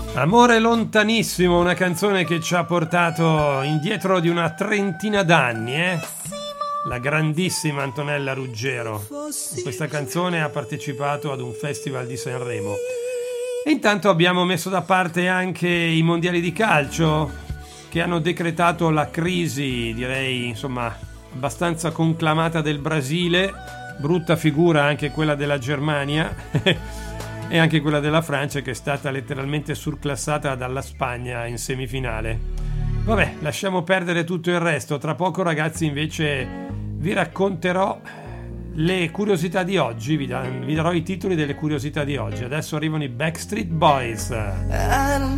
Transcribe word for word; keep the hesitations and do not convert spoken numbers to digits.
Amore lontanissimo, una canzone che ci ha portato indietro di una trentina d'anni, eh? La grandissima Antonella Ruggero. Con questa canzone ha partecipato ad un festival di Sanremo. E intanto abbiamo messo da parte anche i mondiali di calcio, che hanno decretato la crisi, direi, insomma, abbastanza conclamata del Brasile, brutta figura anche quella della Germania e anche quella della Francia, che è stata letteralmente surclassata dalla Spagna in semifinale. Vabbè, lasciamo perdere tutto il resto. Tra poco, ragazzi, invece vi racconterò le curiosità di oggi, vi, da- vi darò i titoli delle curiosità di oggi. Adesso arrivano i Backstreet Boys. I don't